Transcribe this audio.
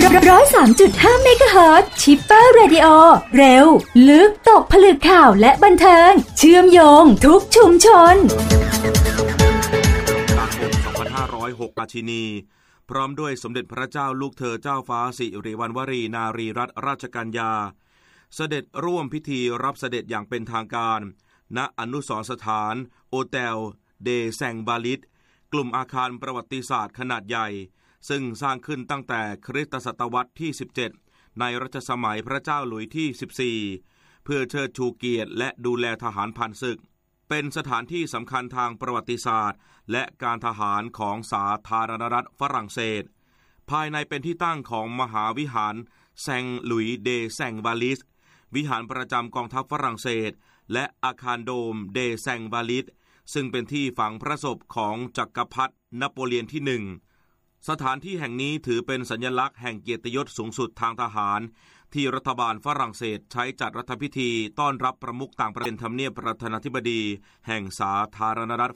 103.5 เมกะเฮิรตซ์ชิปเปอร์เรดิโอเร็วลึกตกผลึกข่าวและบันเทิงเชื่อมโยงทุกชุมชน 2506 ราชินีพร้อมด้วยสมเด็จพระเจ้าลูกเธอเจ้าฟ้าสิริวัณวรีนารีรัตนราชกัญญาเสด็จร่วมพิธีรับเสด็จอย่างเป็นทางการณอนุสรณ์สถานโอเตลเดแซงบาลิตกลุ่มอาคารประวัติศาสตร์ขนาดใหญ่ซึ่งสร้างขึ้นตั้งแต่คริสตศตวรรษที่17ในรัชสมัยพระเจ้าหลุยส์ที่14เพื่อเชิดชูเกียรติและดูแลทหารผ่านศึกเป็นสถานที่สำคัญทางประวัติศาสตร์และการทหารของสาธารณรัฐฝรั่งเศสภายในเป็นที่ตั้งของมหาวิหารแซงหลุยส์เดแซงบาลิสวิหารประจำกองทัพฝรั่งเศสและอาคารโดมเดแซงบาลิสซึ่งเป็นที่ฝังพระศพของจักรพรรดินโปเลียนที่1สถานที่แห่งนี้ถือเป็นสัญลักษณ์แห่งเกียรติยศสูงสุดทางทหารที่รัฐบาลฝรั่งเศสใช้จัดรัฐพิธีต้อนรับประมุขต่างประเทศทำเนียบประธานาธิบดีแห่งสาธารณรัฐ